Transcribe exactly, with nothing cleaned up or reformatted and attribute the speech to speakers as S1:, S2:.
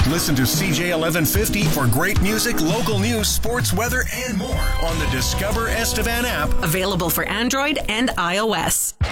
S1: Listen to C J eleven fifty for great music, local news, sports, weather, and more on the Discover Estevan app.
S2: Available for Android and iOS.